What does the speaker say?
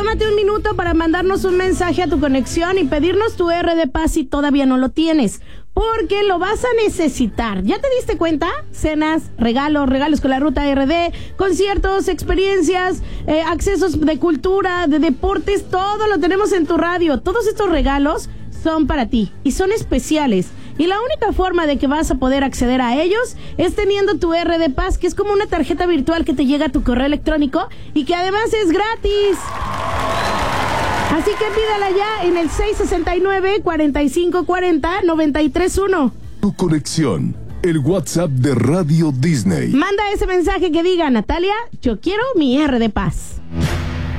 tómate un minuto para mandarnos un mensaje a tu conexión y pedirnos tu RD Paz si todavía no lo tienes, porque lo vas a necesitar. ¿Ya te diste cuenta? Cenas, regalos con la ruta RD, conciertos, experiencias, accesos de cultura, de deportes, todo lo tenemos en tu radio. Todos estos regalos son para ti y son especiales. Y la única forma de que vas a poder acceder a ellos es teniendo tu RD Paz, que es como una tarjeta virtual que te llega a tu correo electrónico y que además es gratis. Así que pídala ya en el 669-4540-931. Tu conexión, el WhatsApp de Radio Disney. Manda ese mensaje que diga: Natalia, yo quiero mi RD Paz.